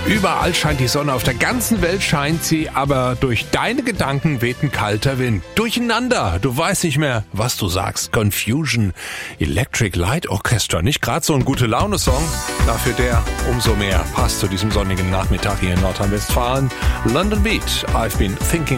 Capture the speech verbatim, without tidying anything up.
Überall scheint die Sonne, auf der ganzen Welt scheint sie, aber durch deine Gedanken weht ein kalter Wind. Durcheinander, du weißt nicht mehr, was du sagst. Confusion, Electric Light Orchestra, nicht gerade so ein Gute-Laune-Song. Dafür der umso mehr passt zu diesem sonnigen Nachmittag hier in Nordrhein-Westfalen. London Beat, I've been thinking